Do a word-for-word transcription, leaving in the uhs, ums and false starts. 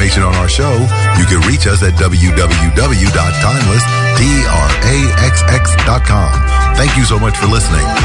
information on our show, you can reach us at w w w dot timeless traxx dot com. Thank you so much for listening.